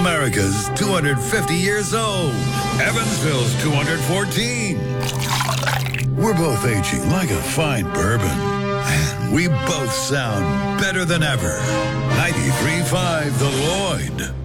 America's 250 years old. Evansville's 214. We're both aging like a fine bourbon. And we both sound better than ever. 93.5 The Lloyd.